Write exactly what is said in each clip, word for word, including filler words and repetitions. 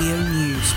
Radio News.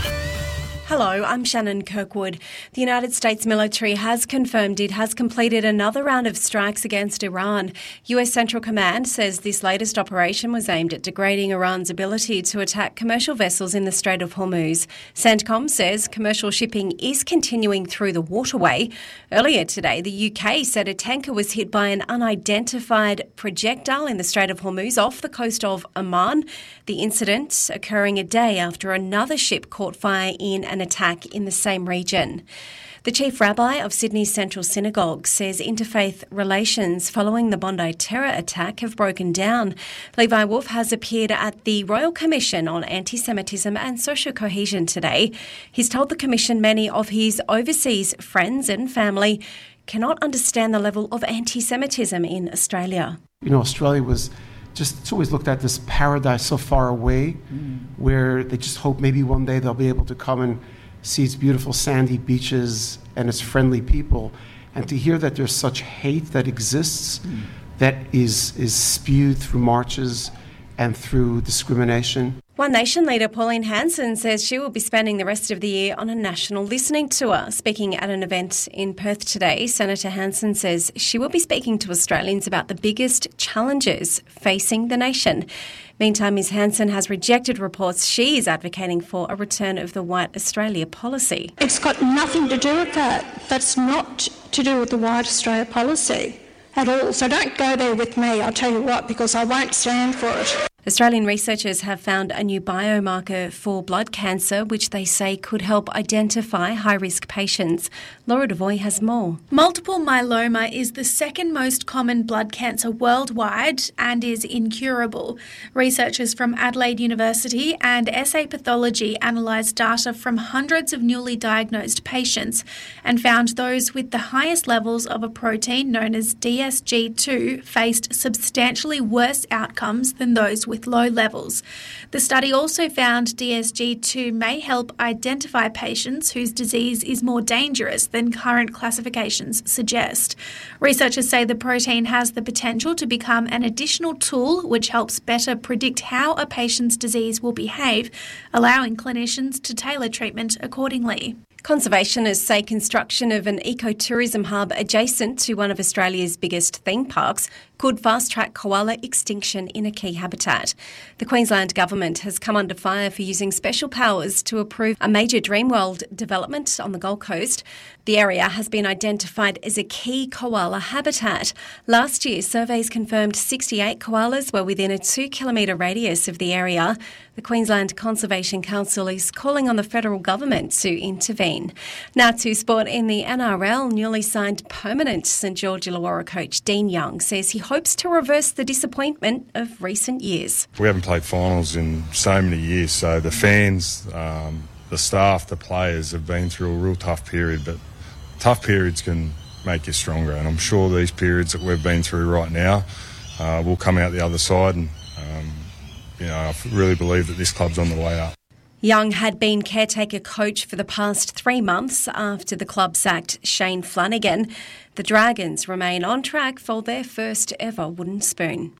Hello, I'm Shannon Kirkwood. The United States military has confirmed it has completed another round of strikes against Iran. U S Central Command says this latest operation was aimed at degrading Iran's ability to attack commercial vessels in the Strait of Hormuz. CENTCOM says commercial shipping is continuing through the waterway. Earlier today, the U K said a tanker was hit by an unidentified projectile in the Strait of Hormuz off the coast of Oman. The incident occurring a day after another ship caught fire in an attack in the same region. The Chief Rabbi of Sydney's Central Synagogue says interfaith relations following the Bondi terror attack have broken down. Levi Wolf has appeared at the Royal Commission on Anti-Semitism and Social Cohesion today. He's told the Commission many of his overseas friends and family cannot understand the level of anti-Semitism in Australia. You know, Australia was just, it's always looked at this paradise so far away, mm. where they just hope maybe one day they'll be able to come and see its beautiful sandy beaches and its friendly people. And to hear that there's such hate that exists, mm. that is, is spewed through marches and through discrimination. One Nation leader Pauline Hanson says she will be spending the rest of the year on a national listening tour. Speaking at an event in Perth today, Senator Hanson says she will be speaking to Australians about the biggest challenges facing the nation. Meantime, Ms Hanson has rejected reports she is advocating for a return of the White Australia policy. It's got nothing to do with that. That's not to do with the White Australia policy at all. So don't go there with me, I'll tell you what, because I won't stand for it. Australian researchers have found a new biomarker for blood cancer, which they say could help identify high-risk patients. Laura Devoy has more. Multiple myeloma is the second most common blood cancer worldwide and is incurable. Researchers from Adelaide University and S A Pathology analysed data from hundreds of newly diagnosed patients and found those with the highest levels of a protein known as D S G two faced substantially worse outcomes than those with low levels. The study also found D S G two may help identify patients whose disease is more dangerous than current classifications suggest. Researchers say the protein has the potential to become an additional tool which helps better predict how a patient's disease will behave, allowing clinicians to tailor treatment accordingly. Conservationists say construction of an ecotourism hub adjacent to one of Australia's biggest theme parks could fast-track koala extinction in a key habitat. The Queensland Government has come under fire for using special powers to approve a major Dreamworld development on the Gold Coast. The area has been identified as a key koala habitat. Last year, surveys confirmed sixty-eight koalas were within a two-kilometre radius of the area. The Queensland Conservation Council is calling on the federal government to intervene. Now to sport in the N R L, newly signed permanent St George Illawarra coach Dean Young says he hopes to reverse the disappointment of recent years. We haven't played finals in so many years, so the fans, um, the staff, the players have been through a real tough period, but tough periods can make you stronger, and I'm sure these periods that we've been through right now uh, will come out the other side, and um, you know, I really believe that this club's on the way up. Young had been caretaker coach for the past three months after the club sacked Shane Flanagan. The Dragons remain on track for their first ever wooden spoon.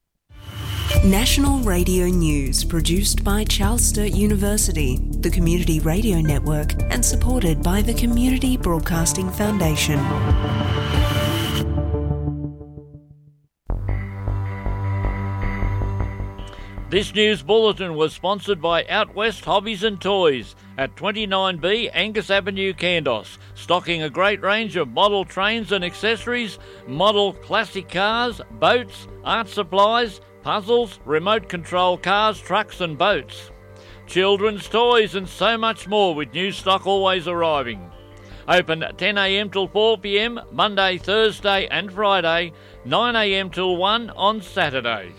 National Radio News, produced by Charles Sturt University, the Community Radio Network, and supported by the Community Broadcasting Foundation. This news bulletin was sponsored by Out West Hobbies and Toys at twenty-nine B Angus Avenue, Kandos, stocking a great range of model trains and accessories, model classic cars, boats, art supplies, puzzles, remote control cars, trucks and boats, children's toys and so much more, with new stock always arriving. Open ten a m till four p m Monday, Thursday and Friday, nine a m till one on Saturdays.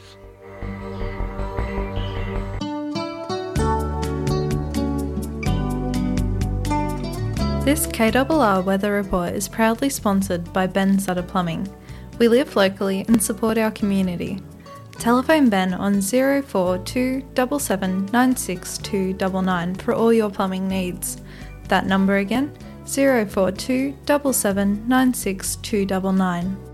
This K R R Weather Report is proudly sponsored by Ben Sutter Plumbing. We live locally and support our community. Telephone Ben on zero four two seven seven nine six two nine nine for all your plumbing needs. That number again, zero four two seven seven nine six two nine nine.